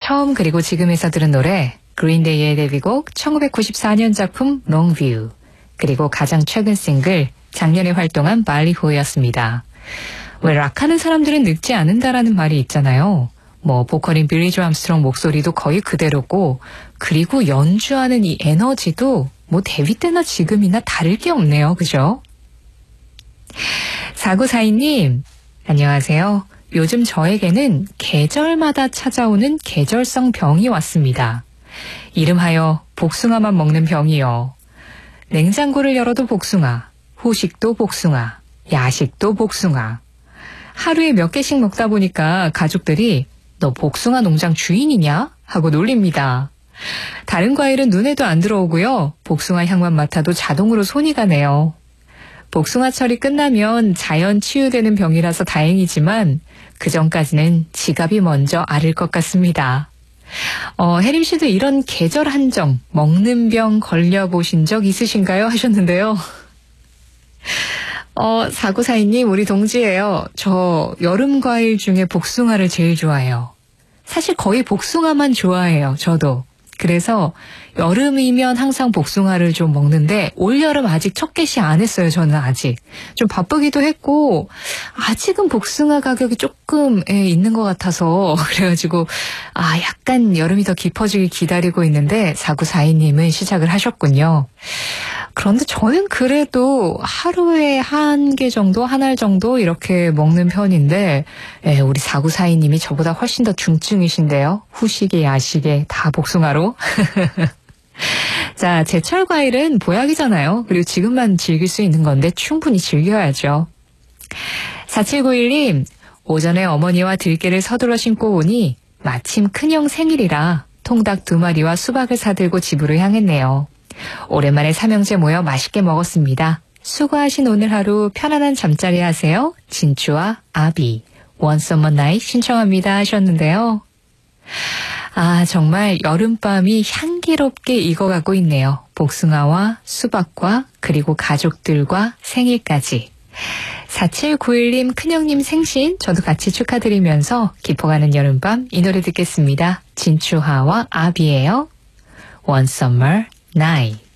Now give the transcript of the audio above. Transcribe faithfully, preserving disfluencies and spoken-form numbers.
처음 그리고 지금에서 들은 노래 그린데이의 데뷔곡 천구백구십사 년 작품 롱뷰, 그리고 가장 최근 싱글 작년에 활동한 발리호였습니다. 왜 락하는 사람들은 늙지 않는다라는 말이 있잖아요. 뭐 보컬인 빌리 조 암스트롱 목소리도 거의 그대로고, 그리고 연주하는 이 에너지도 뭐 데뷔 때나 지금이나 다를 게 없네요. 그죠? 사구사이 님, 안녕하세요. 요즘 저에게는 계절마다 찾아오는 계절성 병이 왔습니다. 이름하여 복숭아만 먹는 병이요. 냉장고를 열어도 복숭아, 후식도 복숭아, 야식도 복숭아. 하루에 몇 개씩 먹다 보니까 가족들이 너 복숭아 농장 주인이냐? 하고 놀립니다. 다른 과일은 눈에도 안 들어오고요. 복숭아 향만 맡아도 자동으로 손이 가네요. 복숭아철이 끝나면 자연 치유되는 병이라서 다행이지만 그 전까지는 지갑이 먼저 앓을 것 같습니다. 어, 혜림 씨도 이런 계절 한정, 먹는 병 걸려보신 적 있으신가요? 하셨는데요. 어, 사구사이 님, 우리 동지예요. 저 여름 과일 중에 복숭아를 제일 좋아해요. 사실 거의 복숭아만 좋아해요. 저도. 그래서 여름이면 항상 복숭아를 좀 먹는데 올여름 아직 첫 개시 안 했어요. 저는 아직. 좀 바쁘기도 했고 아직은 복숭아 가격이 조금 예, 있는 것 같아서 그래가지고 아 약간 여름이 더 깊어지길 기다리고 있는데 사구사이 님은 시작을 하셨군요. 그런데 저는 그래도 하루에 한 개 정도, 한 알 정도 이렇게 먹는 편인데 예, 우리 사구사이 님이 저보다 훨씬 더 중증이신데요. 후식에 야식에 다 복숭아로. 자, 제철 과일은 보약이잖아요. 그리고 지금만 즐길 수 있는 건데 충분히 즐겨야죠. 사칠구일 님, 오전에 어머니와 들깨를 서둘러 신고 오니 마침 큰형 생일이라 통닭 두 마리와 수박을 사들고 집으로 향했네요. 오랜만에 삼형제 모여 맛있게 먹었습니다. 수고하신 오늘 하루 편안한 잠자리 하세요. 진추와 아비, One Summer Night 신청합니다 하셨는데요. 아, 정말 여름밤이 향기롭게 익어가고 있네요. 복숭아와 수박과 그리고 가족들과 생일까지. 사칠구일 님 큰형님 생신 저도 같이 축하드리면서 깊어가는 여름밤 이 노래 듣겠습니다. 진추하와 아비예요. One Summer Night.